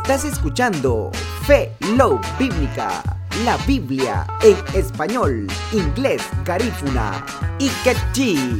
Estás escuchando Fe Love Bíblica, la Biblia en español, inglés, garífuna y quechí.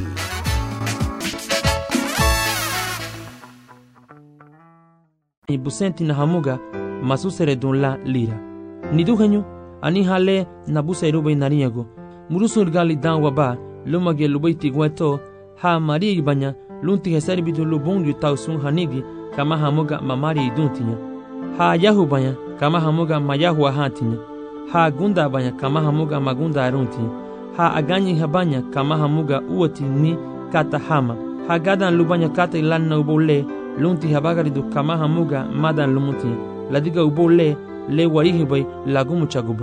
Busenti na hamuga masusere don la lira. Nidu henyu ani hale na buseru be nariego. Murusul gali dan waba lumage lubaiti gweto ha mari banya lunti hesari bidu lubungu tausun hanigi kama hamuga mamari iduntinya. Ha yahu banya kama hamuga mayahu ahantinya. Ha gunda banya kama hamuga magunda aruntinya. Ha aganyi habanya kama hamuga uoti ni kata hama. Ha gadan lubanya kata ilanna ubole lunti habagaridu kama hamuga madan lumuti ladiga ubole le warihi bay lagumu chaguba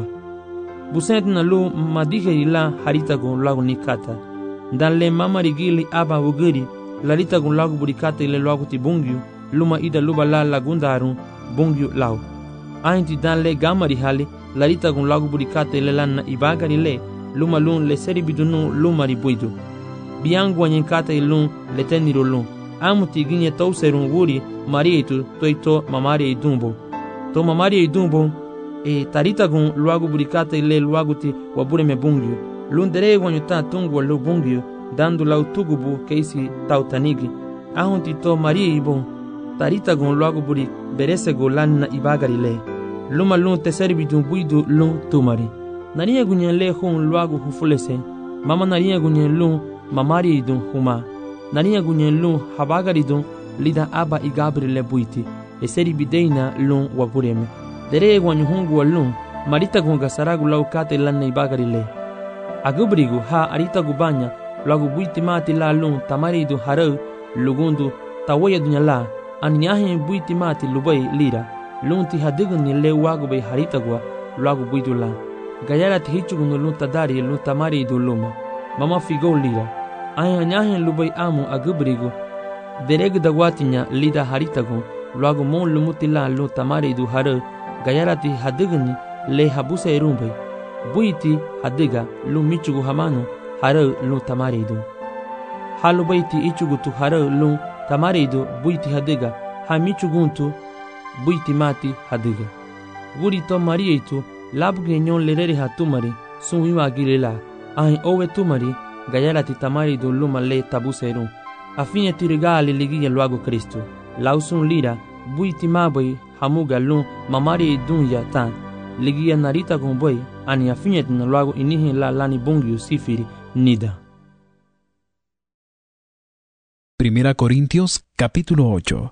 busent na lu madige ila harita gon lagu nikata dan le mamari gili aba wugiri larita gon lagu burikata ile lagu ti bungyu luma ida luba la lagundaru bungyu law ainti dan le gamari hali larita gon lagu burikata ile lanna ibagari le luma lun le seri bidunu lumari buidu biangu nyinkata ilun le teniro lun amuti ginye tau serun wuri marietu toito mamari idumbo to mamari idumbo tarita gun luagu burikata ile luagu ti wabure me bungyu lundere wanyuta tungu lu bungyu dandu lau tugubu keisi tautanigi ahunti to mari ibon tarita gun luagu buri berese golanna ibagari le luma lun teseri bidun buidu lun tumari nariye gunye le hun luagu hufulese mama nariye gunye lun mamari idun huma naniya gunyen lun habagari dun lida aba igabri le buiti eseri bideina lun wabureme dere wanyu hungu lun marita gunga saragu lau kate lanna ibagari le agubrigu ha arita gubanya lagu buiti mati la lun tamari du harau lugundu tawaya dunya la anyahe buiti mati lubai lira lun ti hadigun ni le wagu be harita gua lagu buidu la gayara ti hichugun lun tadari lun tamari du luma mama figo lira ay nyahen lubai amu agubrigo dereg dagwatinya lida haritago luago mon lumutila lu tamari du haro gayarati hadigni le habuse rumbai buiti hadiga lu michugu hamanu haro lu tamari du halubaiti ichugu tu haro lu tamari du buiti hadiga ha michuguntu buiti mati hadiga guri to marietu labge nyon lerere hatumari sunwiwa gilela ay owe tumari gayarati tamari do luma le tabuseru afine tirigali ligia luago Kristo lausun lira buiti mabai hamuga lum mamari dunya tan ligia narita gomboy ani afine na luago inihi la lani bungyu sifiri nida. Primera Corintios capítulo 8.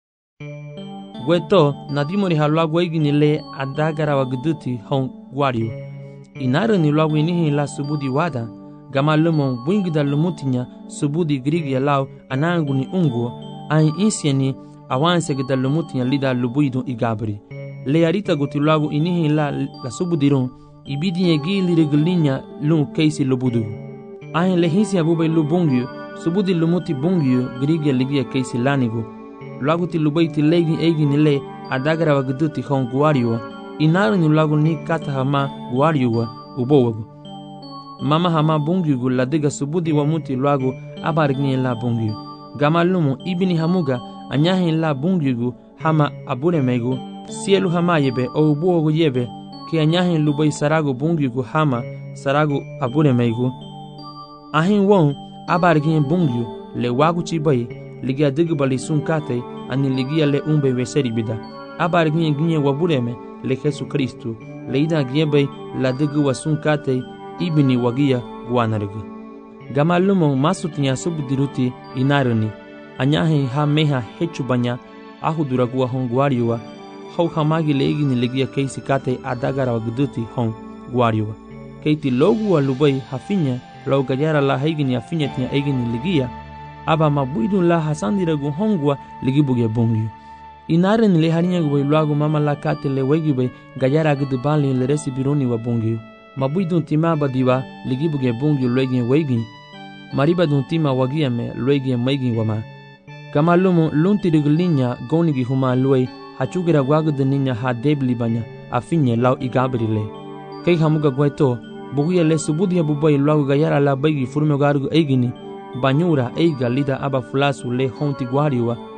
Gweto nadimori haluago igini le adagara wagduti hon wario inaru ni luago inihi la subudi wada gama lumon bwingida lumutinya subudi grigia lao anangu ni unguo ai insieni awanse gida lumutinya lida lubuidu igabri le arita guti lagu inihi la subudirun ibidinye gili reglinya lun keisi lubudu ai le hinsi abube lubungyu subudi lumuti bungyu grigia ligia keisi lanigu lagu ti lubaiti legi egi ni le adagara wagduti hon guario inaru ni lagu ni kata hama guario ubowagu mama hama bungyugu ladiga subudi wa muti luagu abargni la bungyu gama lumu ibini hamuga anyahi la bungyugu hama abure megu sielu hama yebe o ubuogu yebe ki anyahi lubai saragu bungyugu hama saragu abure megu ahin won abargni bungyu le wagu chibai ligia digubali sunkate ani ligia le umbe weseri bida abargni ginye wabureme le Jesu Kristu le ida giebe la digu wa sunkate ibini wagia guanarigi gama lumo masutinya subudiruti inaruni anyahe ha meha hechubanya ahuduragua hon guariwa hau hamagi leigini legia keisi kate adagara wagduti hon guariwa keiti logu wa lubai hafinya lau gajara la haigini afinya tinya eigini legia aba mabuidun la hasandiragu hongwa ligibugia bungyu inaruni le harinya gubai luagu mama la kate le wegibai gajara gudubali le resi biruni wa bungyu mabuidun tima badiwa ligibuge bungyu luegi weigi mariba dun tima wagia me luegi maigi wama kama lumu lunti riglinya gonigi huma luei hachugira gwagde ninya ha debli banya afinye lau igabrile kei hamuga gweto bugia le subudi bubai luagu gayara la baigi furme gargu eigini banyura eiga lida aba fulasu le honti guariwa